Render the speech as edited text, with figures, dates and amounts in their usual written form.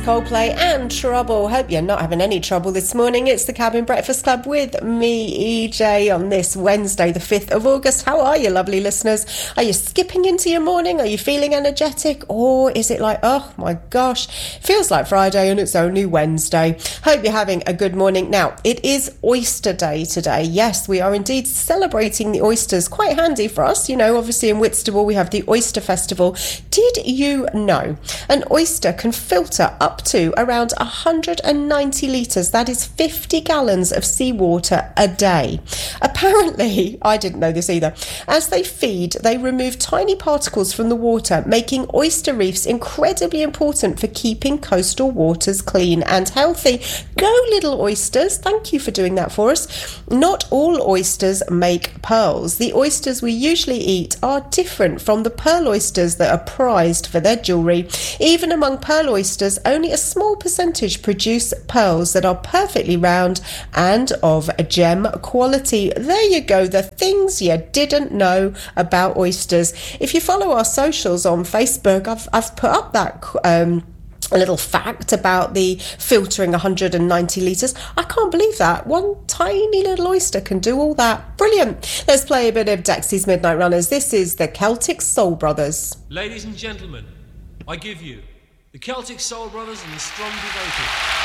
Coldplay and Trouble. Hope you're not having any trouble this morning. It's the Cabin Breakfast Club with me, EJ, on this Wednesday, the 5th of August. How are you, lovely listeners? Are you skipping into your morning? Are you feeling energetic? Or is it like, oh my gosh, feels like Friday and it's only Wednesday? Hope you're having a good morning. Now, it is Oyster Day today. Yes, we are indeed celebrating the oysters. Quite handy for us. You know, obviously in Whitstable we have the Oyster Festival. Did you know an oyster can filter up to around 190 litres, that is 50 gallons of seawater a day? Apparently, I didn't know this either, as they feed, they remove tiny particles from the water, making oyster reefs incredibly important for keeping coastal waters clean and healthy. Go little oysters, thank you for doing that for us. Not all oysters make pearls. The oysters we usually eat are different from the pearl oysters that are prized for their jewellery. Even among pearl oysters, only a small percentage produce pearls that are perfectly round and of gem quality. There you go, the things you didn't know about oysters. If you follow our socials on Facebook, I've put up that a little fact about the filtering 190 litres. I can't believe that. One tiny little oyster can do all that. Brilliant. Let's play a bit of Dexy's Midnight Runners. This is the Celtic Soul Brothers. Ladies and gentlemen, I give you the Celtic Soul Brothers and the Strong Devoted.